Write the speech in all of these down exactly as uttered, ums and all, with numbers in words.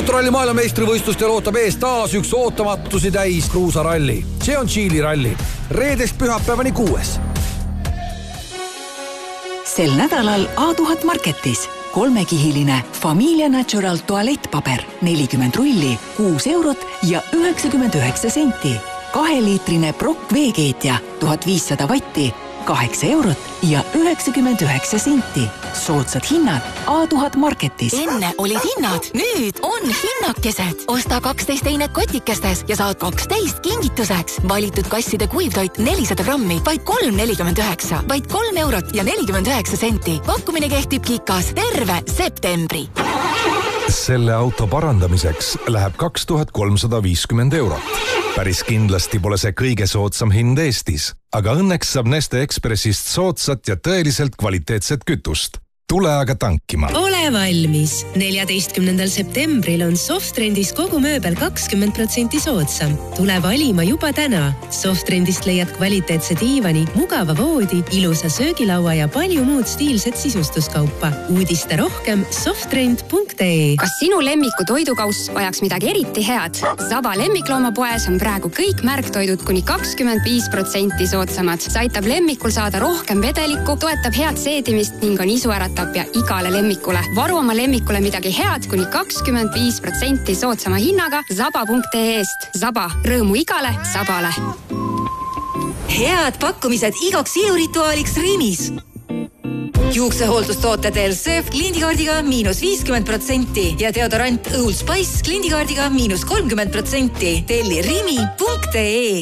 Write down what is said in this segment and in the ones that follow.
Autoralli maailmameistrivõistlustel ootab ees taas üks ootamatusi täis kruusaralli. See on Tšiili ralli. Reedest pühapäevani kuues. Sel nädalal A tuhat Marketis kolmekihiline Familia Natural toalettpaber nelikümmend rulli, kuus eurot ja üheksakümmend üheksa senti. Kaheliitrine Brock veekeetja tuhat viissada vatti, kaheksa eurot ja üheksakümmend üheksa senti. Soodsad hinnad A tuhat Marketis. Enne olid hinnad, nüüd on hinnakesed. Osta kaksteist einet kotikestes ja saad kaksteist kingituseks. Valitud kasside kuivtoit nelisada grammi, vaid kolm nelikümmend üheksa, vaid kolm eurot ja nelikümmend üheksa senti. Pakkumine kehtib Kikas terve septembri. Selle auto parandamiseks läheb kaks tuhat kolmsada viiskümmend eurot. Päris kindlasti pole see kõige soodsam hind Eestis, aga õnneks saab Neste Expressist soodsat ja tõeliselt kvaliteetset kütust. Tule aga tankima. Ole valmis. neljateistkümnendal septembril on Softrendis kogu mööbel kakskümmend protsenti soodsam. Tule valima juba täna. Softrendist leiad kvaliteetse diivani, mugava voodi, ilusa söögilaua ja palju muud stiilset sisustuskaupa. Uudiste rohkem softrend punkt ee. Kas sinu lemmiku toidukauss vajaks midagi eriti head? Zaba lemmikloomapoes on praegu kõik märktoidud kuni kakskümmend viis protsenti soodsamad. See aitab lemmikul saada rohkem vedelikku, toetab head seedimist ning on isu äratab ja igale lemmikule. Varu oma lemmikule midagi head kuni kakskümmend viis protsenti soodsama hinnaga zaba punkt ee-st. Zaba, rõõmu igale sabale. Head pakkumised igaks ilurituaaliks Rimis. Juuksehooldustoote Del Surf kliendikaardiga miinus viiskümmend protsenti ja deodorant Old Spice kliendikaardiga miinus kolmkümmend protsenti. Telli rimi punkt ee.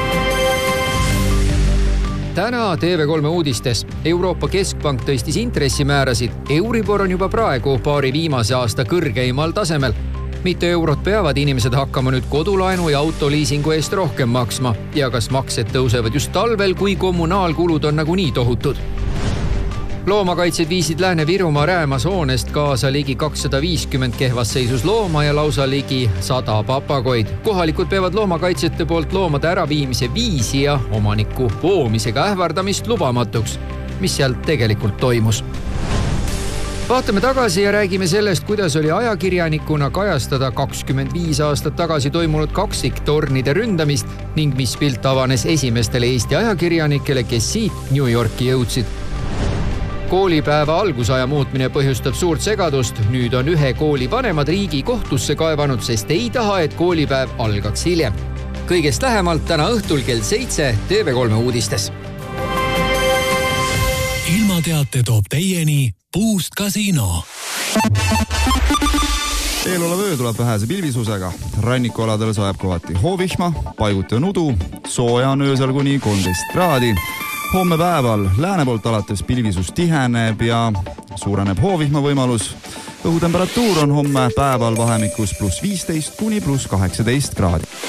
Täna T V kolme uudistes. Euroopa Keskpank tõstis intressimäärasid. Euribor on juba praegu paari viimase aasta kõrgeimal tasemel. Mitte eurot peavad inimesed hakkama nüüd kodulaenu ja autoliisingu eest rohkem maksma. Ja kas maksed tõusevad just talvel, kui kommunaalkulud on nagu nii tohutud? Loomakaitsed viisid Lääne-Virumaa Räämas hoonest kaasa ligi kakssada viiskümmend kehvas seisus looma ja lausa ligi sada papagoid. Kohalikud peavad loomakaitsjate poolt loomade äraviimise viisi ja omaniku poomisega ähvardamist lubamatuks. Mis seal tegelikult toimus? Vaatame tagasi ja räägime sellest, kuidas oli ajakirjanikuna kajastada kakskümmend viis aastat tagasi toimunud kaksiktornide ründamist ning mis pilt avanes esimestele Eesti ajakirjanikele, kes siit New Yorki jõudsid. Koolipäeva algusaja muutmine põhjustab suurt segadust. Nüüd on ühe kooli vanemad riigi kohtusse kaevanud, sest ei taha, et koolipäev algaks hiljem. Kõigest lähemalt täna õhtul kell seitse T V kolme uudistes. Ilmateate toob teieni Boost Casino. Eelolev öö tuleb vähese pilvisusega. Rannikualadel sajab kohati hoovihma, paiguti on udu, sooja on öösel kuni kolmteist kraadi. Homme päeval lääne poolt alates pilvisus tiheneb ja suureneb hoovihma võimalus. Õhutemperatuur on homme päeval vahemikus pluss viisteist kuni pluss kaheksateist kraadi.